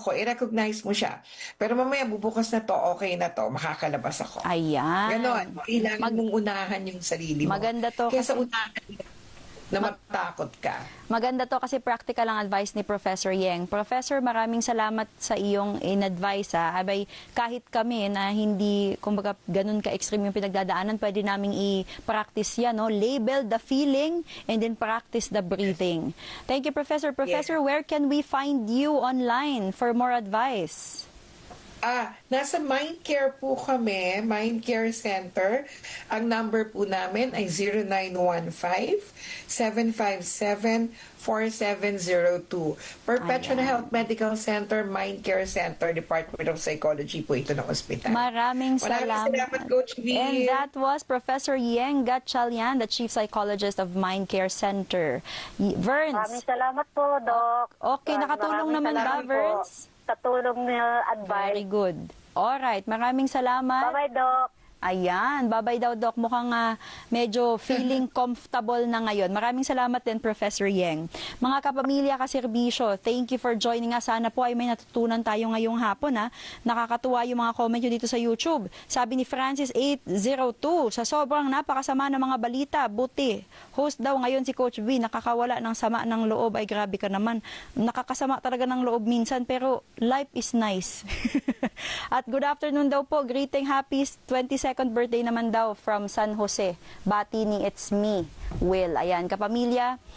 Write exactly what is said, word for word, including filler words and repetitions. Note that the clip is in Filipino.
ko, i-recognize mo siya. Pero mamaya bubukas na to, okay na to, makakalabas ako. Ayan. Ganon. Kailangan Mag- mong unahan yung sarili mo. Maganda to Kesa kasi- unahan na matakot ka. Maganda to kasi practical ang advice ni Professor Yeng. Professor, maraming salamat sa iyong in-advice. Ha? Abay, kahit kami na hindi, kumbaga, ganun ka-extreme yung pinagdadaanan, pwede naming i-practice yan. No? Label the feeling and then practice the breathing. Thank you, Professor. Professor, Yeah. where can we find you online for more advice? Ah, nasa Mindcare po kami, Mindcare Center. Ang number po namin ay zero nine one five, seven five seven, four seven zero two. Perpetual Ayan. Health Medical Center, Mindcare Center, Department of Psychology po ito ng ospital. Maraming salamat. Maraming salamat, Coach V. And that was Professor Yeng Gatchalian, the Chief Psychologist of Mindcare Center. Y- Verns, Maraming salamat po, Doc. okay, Ah, nakatulong maraming naman ba, salamat po Verns? Sa tulong niyo, Very advice. good. Alright, maraming salamat. Bye-bye, Doc. Ayan, babay daw, Doc. Mukhang uh, medyo feeling comfortable na ngayon. Maraming salamat din, Professor Yeng. Mga kapamilya, kaserbisyo, thank you for joining us. Sana po ay may natutunan tayo ngayong hapon. Ha? Nakakatuwa yung mga comment nyo dito sa YouTube. Sabi ni Francis eight zero two, sa sobrang napakasama ng mga balita, buti. Host daw ngayon si Coach V, nakakawala ng sama ng loob. Ay, grabe ka naman. Nakakasama talaga ng loob minsan, pero life is nice. At good afternoon daw po. Greeting, happy twenty-second birthday naman daw from San Jose. Bati ni It's Me, Will. Ayan, kapamilya.